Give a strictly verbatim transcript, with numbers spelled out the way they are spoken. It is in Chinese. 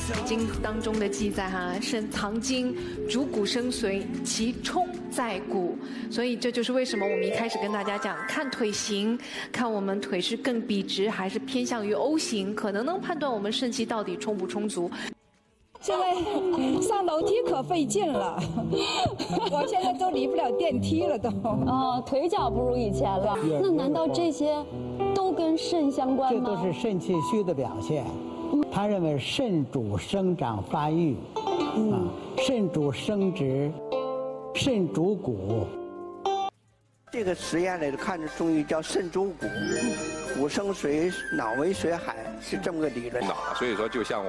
经当中的记载哈，肾藏精，主骨生髓，其冲在骨。所以这就是为什么我们一开始跟大家讲，看腿型，看我们腿是更笔直还是偏向于 O 型，可能能判断我们肾气到底充不充足。 现在上楼梯可费劲了，我现在都离不了电梯了都。 哦，腿脚不如以前了。那难道这些都跟肾相关吗？ 这都是肾气虚的表现。他认为肾主生长发育，嗯、啊，肾主生殖，肾主骨。 这个实验呢，看着中医叫肾主骨，骨生髓，脑为髓海，是这么个理论。 脑，所以说就像。